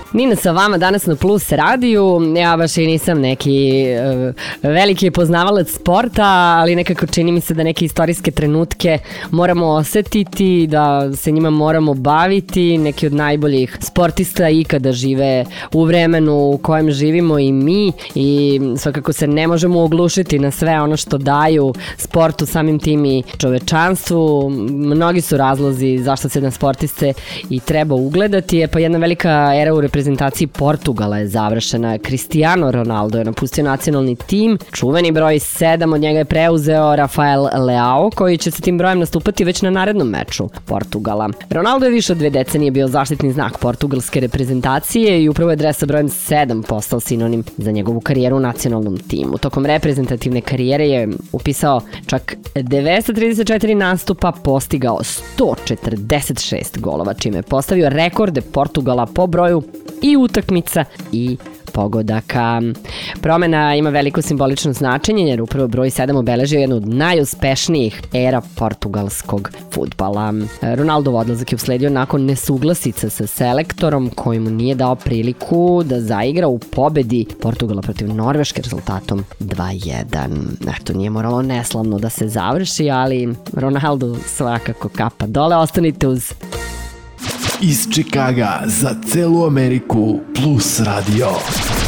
Nina sa vama danas na Plus radiju. Ja baš i nisam neki veliki poznavalac sporta, ali nekako čini mi se da neke istorijske trenutke moramo osetiti, da se njima moramo baviti. Neki od najboljih sportista ikada žive u vremenu u kojem živimo i mi i svakako se ne možemo oglušiti na sve ono što daju sportu, samim tim i čovečanstvu. Mnogi su razlozi zašto se na sportiste i treba ugledati. Pa jedna velika era u reprezentaciji Portugala je završena. Cristiano Ronaldo je napustio nacionalni tim. Čuveni broj 7 od njega je preuzeo Rafael Leao, koji će sa tim brojem nastupati već na narednom meču Portugala. Ronaldo je više od 2 decenije bio zaštitni znak portugalske reprezentacije i upravo je dres sa brojem 7 postao sinonim za njegovu karijeru u nacionalnom timu. Tokom reprezentativne karijere je upisao čak 234 nastupa, postigao 146 golova, čime je postavio rekorde Portugala po broju i utakmica i pogodaka. Promena ima veliko simbolično značenje jer upravo broj 7 obeležio jednu od najuspešnijih era portugalskog fudbala. Ronaldov odlazak je usledio nakon nesuglasica sa selektorom koji mu nije dao priliku da zaigra u pobedi Portugala protiv Norveške rezultatom 2-1. Eto, nije moralo neslavno da se završi, ali Ronaldo svakako kapa dole. Ostanite uz iz Čikaga za celu Ameriku Plus radio.